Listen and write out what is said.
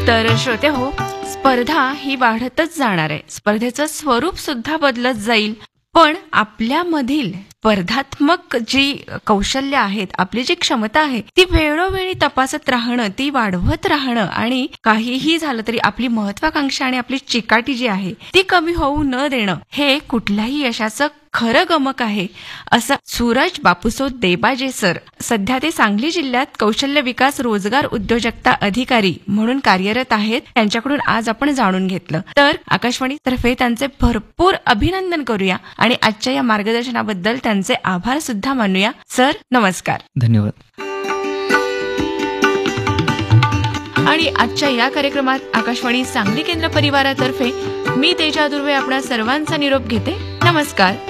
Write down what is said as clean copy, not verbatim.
तर श्रोते हो, स्पर्धा ही वाढतच जाणार आहे. स्पर्धेचं स्वरूप सुद्धा बदलत जाईल. पण आपल्यामधील स्पर्धात्मक जी कौशल्य आहेत, आपली जी क्षमता आहे, ती वेळोवेळी तपासत राहणं, ती वाढवत राहणं आणि काहीही झालं तरी आपली महत्वाकांक्षा आणि आपली चिकाटी जी आहे ती कमी होऊ न देणं, हे कुठल्याही यशाचं खरं गमक आहे, असं सूरज बापूसो देबाजे सर, सध्या ते सांगली जिल्ह्यात कौशल्य विकास रोजगार उद्योजकता अधिकारी म्हणून कार्यरत आहेत, त्यांच्याकडून आज आपण जाणून घेतलं. तर आकाशवाणी तर्फे त्यांचे भरपूर अभिनंदन करूया आणि आजच्या या मार्गदर्शनाबद्दल त्यांचे आभार सुद्धा मानूया. सर नमस्कार. धन्यवाद. आणि आजच्या या कार्यक्रमात आकाशवाणी सांगली केंद्र परिवारातर्फे मी तेजा दुर्वे आपणा सर्वांचा निरोप घेते. नमस्कार.